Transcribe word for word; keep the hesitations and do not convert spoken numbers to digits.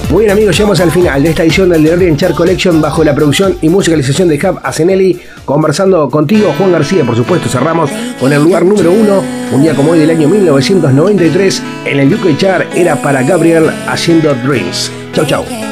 Muy bien, amigos, llegamos al final de esta edición del DeLorean Chart Collection bajo la producción y musicalización de Hub Asenelli, conversando contigo, Juan García. Por supuesto, cerramos con el lugar número uno, un día como hoy del año mil novecientos noventa y tres, en el U K Chart, era para Gabriel haciendo Dreams. Chau, chau.